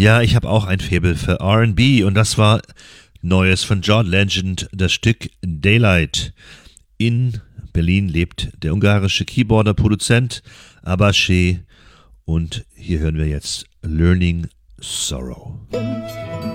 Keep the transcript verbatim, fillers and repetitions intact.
Ja, ich habe auch ein Faible für R and B und das war Neues von John Legend, das Stück Daylight. In Berlin lebt der ungarische Keyboarder, Produzent Abashe und hier hören wir jetzt Learning Sorrow.